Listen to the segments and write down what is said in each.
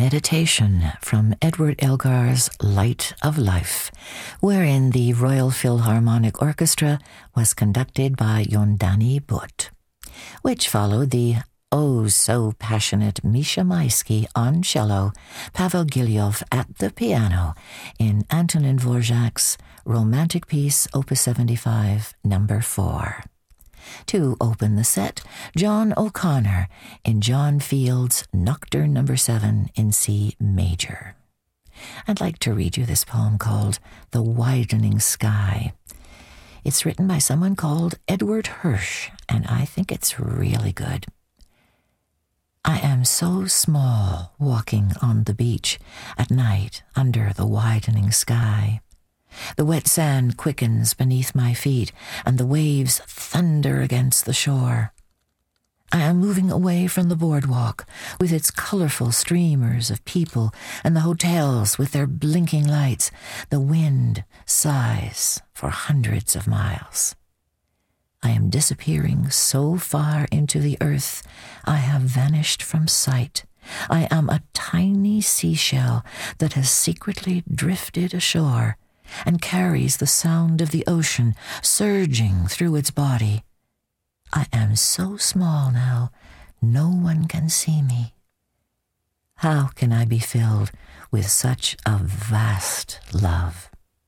Meditation from Edward Elgar's Light of Life, wherein the Royal Philharmonic Orchestra was conducted by Yondani Butt, which followed the oh-so-passionate Misha Maisky on cello, Pavel Gilyof at the piano in Antonin Dvorak's Romantic Piece Opus 75, No. 4. To open the set, John O'Connor in John Field's Nocturne No. 7 in C major. I'd like to read you this poem called The Widening Sky. It's written by someone called Edward Hirsch, and I think it's really good. I am so small walking on the beach at night under the widening sky. The wet sand quickens beneath my feet, and the waves thunder against the shore. I am moving away from the boardwalk, with its colorful streamers of people, and the hotels with their blinking lights. The wind sighs for hundreds of miles. I am disappearing so far into the earth, I have vanished from sight. I am a tiny seashell that has secretly drifted ashore and carries the sound of the ocean surging through its body. I am so small now, no one can see me. How can I be filled with such a vast love?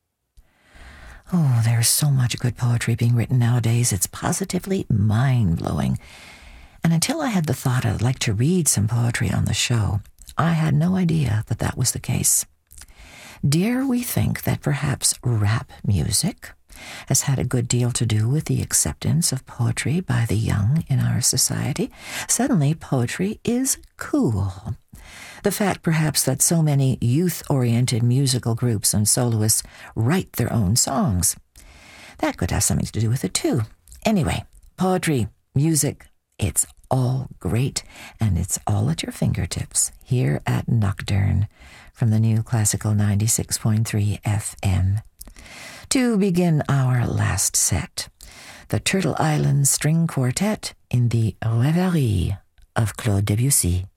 Oh, there's so much good poetry being written nowadays, it's positively mind-blowing. And until I had the thought I'd like to read some poetry on the show, I had no idea that that was the case. Dare we think that perhaps rap music has had a good deal to do with the acceptance of poetry by the young in our society? Suddenly, poetry is cool. The fact, perhaps, that so many youth-oriented musical groups and soloists write their own songs. That could have something to do with it, too. Anyway, poetry, music, it's all great, and it's all at your fingertips here at Nocturne from the new Classical 96.3 FM. To begin our last set, the Turtle Island String Quartet in the Rêverie of Claude Debussy.